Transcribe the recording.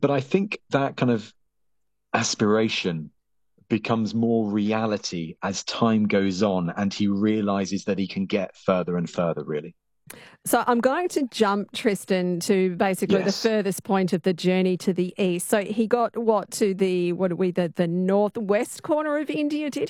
But I think that kind of aspiration becomes more reality as time goes on and he realizes that he can get further and further, really. So I'm going to jump, Tristan, to basically the Yes. furthest point of the journey to the east. So he got to the northwest corner of India, did